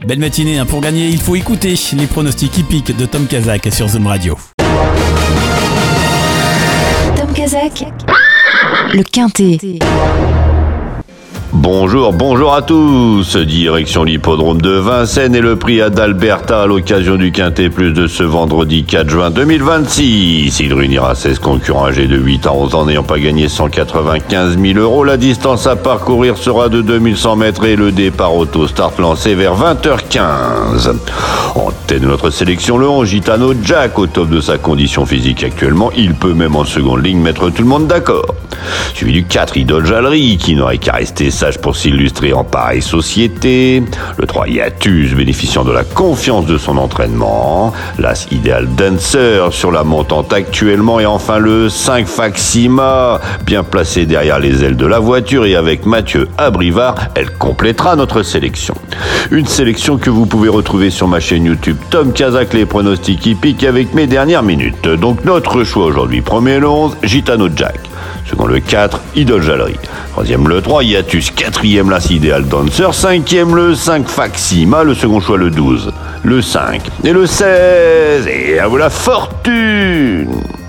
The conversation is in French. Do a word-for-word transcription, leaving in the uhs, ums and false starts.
Belle matinée, hein. Pour gagner, il faut écouter les pronostics hippiques de Tom Kazak sur Zoom Radio. Tom Kazak, le Quintet. Bonjour, bonjour à tous. Direction l'hippodrome de Vincennes et le prix Adalberta à l'occasion du Quintet Plus de ce vendredi quatre juin deux mille vingt-six. Il réunira seize concurrents âgés de huit à onze ans n'ayant pas gagné cent quatre-vingt-quinze mille euros. La distance à parcourir sera de deux mille cent mètres et le départ auto-start lancé vers vingt heures quinze. En tête de notre sélection, le onze Gitano Jack, au top de sa condition physique actuellement. Il peut même en seconde ligne mettre tout le monde d'accord. Suivi du quatre Idole Jalerie, qui n'aurait qu'à rester sage pour s'illustrer en pareille société. Le trois Hiatus, bénéficiant de la confiance de son entraînement. L'As Ideal Dancer, sur la montante actuellement. Et enfin le cinq Faxima, bien placé derrière les ailes de la voiture. Et avec Mathieu Abrivard, elle complétera notre sélection. Une sélection que vous pouvez retrouver sur ma chaîne YouTube Tom Kazak, les pronostics hippiques, avec mes dernières minutes. Donc notre choix aujourd'hui, premier le onze, Gitano Jack. Second le quatre, Idole Jalerie. Troisième le trois, Hiatus. Quatrième l'As Ideal Dancer. Cinquième le cinq Faxima. Le second choix le douze, le cinq et le seize. Et à vous la fortune!